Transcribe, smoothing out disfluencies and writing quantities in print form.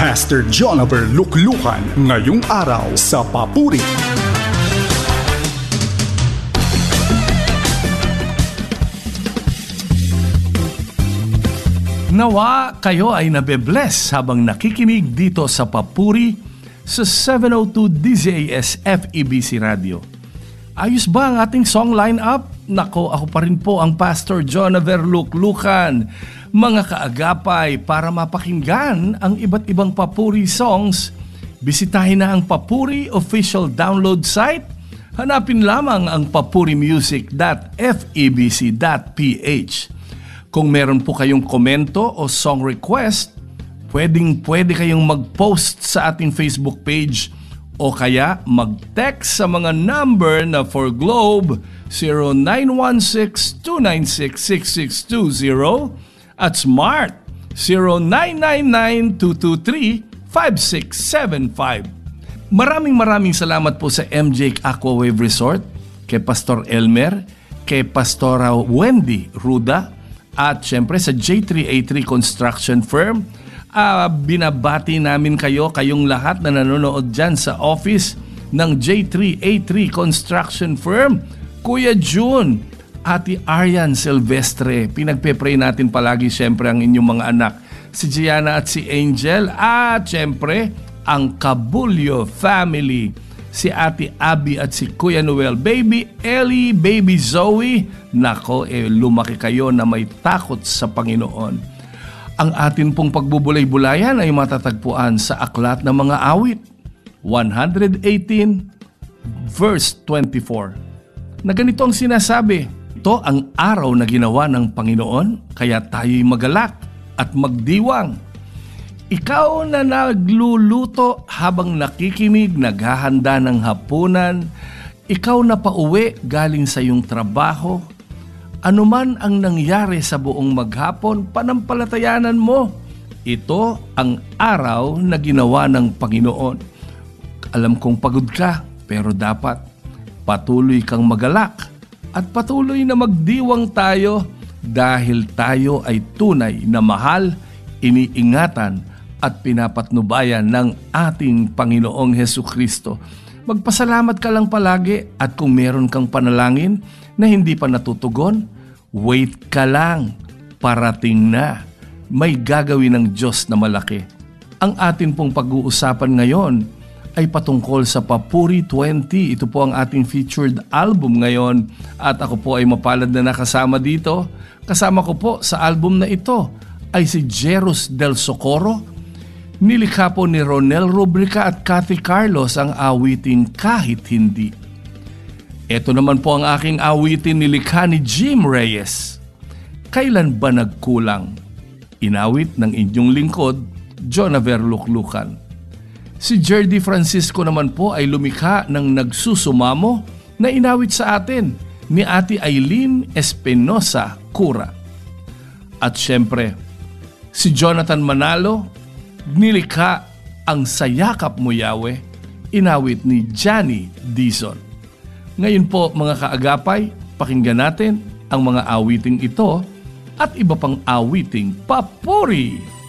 Pastor Jonaver Luklukan ngayong araw sa Papuri. Nawa kayo ay nabe-bless habang nakikinig dito sa Papuri sa 702 DZAS FEBC Radio. Ayos ba ang ating song lineup? Nako, ako pa rin po ang Pastor Jonaver Luklukan. Mga kaagapay, para mapakinggan ang iba't ibang Papuri songs, bisitahin na ang Papuri official download site. Hanapin lamang ang papurimusic.febc.ph. Kung meron po kayong komento o song request, pwede kayong mag-post sa ating Facebook page o kaya mag-text sa mga number na for Globe 0916-296-6620 at Smart 0999-223-5675. Maraming salamat po sa MJ Aquawave Resort, kay Pastor Elmer, kay Pastora Wendy Ruda, at syempre sa J3A3 Construction Firm. Binabati namin kayong lahat na nanonood dyan sa office ng J3A3 Construction Firm. Kuya June, Ate Arian Silvestre, pinagpe-pray natin palagi syempre ang inyong mga anak, si Gianna at si Angel, at syempre ang Cabullo family, si Ate Abby at si Kuya Noel, Baby Ellie, Baby Zoe. Nako, lumaki kayo na may takot sa Panginoon. Ang atin pong pagbubulay-bulayan ay matatagpuan sa Aklat ng Mga Awit 118 verse 24, na ganito ang sinasabi: ito ang araw na ginawa ng Panginoon, kaya tayo'y magalak at magdiwang. Ikaw na nagluluto habang nakikinig, naghahanda ng hapunan, ikaw na pauwi galing sa iyong trabaho, anuman ang nangyari sa buong maghapon, panampalatayanan mo. Ito ang araw na ginawa ng Panginoon. Alam kong pagod ka, pero dapat patuloy kang magalak at patuloy na magdiwang tayo dahil tayo ay tunay na mahal, iniingatan at pinapatnubayan ng ating Panginoong Hesukristo. Magpasalamat ka lang palagi, at kung meron kang panalangin na hindi pa natutugon, wait ka lang, parating na. May gagawin ng Diyos na malaki. Ang atin pong pag-uusapan ngayon ay patungkol sa Papuri 20. Ito po ang ating featured album ngayon, at ako po ay mapalad na nakasama dito. Kasama ko po sa album na ito ay si Jerus Del Socorro. Nilikha po ni Ronel Rubrica at Cathy Carlos ang awiting Kahit Hindi. Ito naman po ang aking awitin, nilikha ni Jim Reyes, Kailan Ba Nagkulang? Inawit ng inyong lingkod, Jonaver Luklukan. Si Jerdy Francisco naman po ay lumikha ng Nagsusumamo na inawit sa atin ni Ate Aileen Espinosa Cura. At syempre, si Jonathan Manalo, nilikha ang Sayakap Mo Yahweh, inawit ni Johnny Dizon. Ngayon po mga kaagapay, pakinggan natin ang mga awiting ito at iba pang awiting papuri.